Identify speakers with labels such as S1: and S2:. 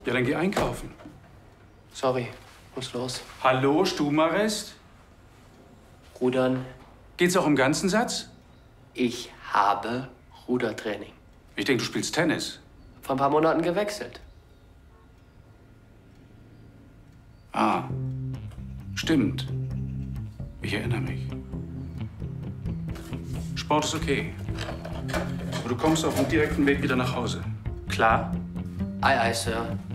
S1: Ja, dann geh einkaufen.
S2: Sorry, muss los.
S1: Hallo, Stubenarrest?
S2: Rudern.
S1: Geht's auch im ganzen Satz?
S2: Ich habe Rudertraining.
S1: Ich denke, du spielst Tennis.
S2: Vor ein paar Monaten gewechselt.
S1: Ah, stimmt. Ich erinnere mich. Sport ist okay. Aber du kommst auf dem direkten Weg wieder nach Hause. Klar?
S2: Ei, ei, Sir.